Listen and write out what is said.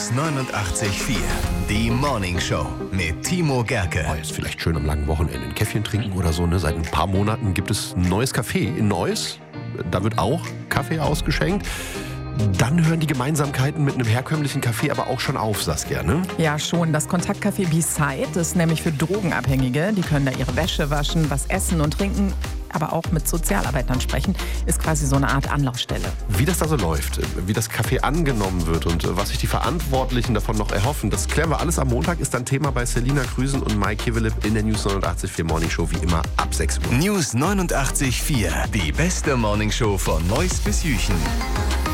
News 89.4. Die Morning Show mit Timo Gerke. Jetzt vielleicht schön am langen Wochenende ein Käffchen trinken oder so. Ne? Seit ein paar Monaten gibt es ein neues Café in Neuss. Da wird auch Kaffee ausgeschenkt. Dann hören die Gemeinsamkeiten mit einem herkömmlichen Café aber auch schon auf, Saskia, ne? Ja, schon. Das Kontaktcafé B-Side ist nämlich für Drogenabhängige. Die können da ihre Wäsche waschen, was essen und trinken, aber auch mit Sozialarbeitern sprechen. Ist quasi so eine Art Anlaufstelle. Wie das da so läuft, wie das Café angenommen wird und was sich die Verantwortlichen davon noch erhoffen, das klären wir alles am Montag. Ist dann Thema bei Selina Krüsen und Mike Kivelip in der News 89.4 Morning Show, wie immer ab 6 Uhr. News 89.4. Die beste Morning Show von Neuss bis Jüchen.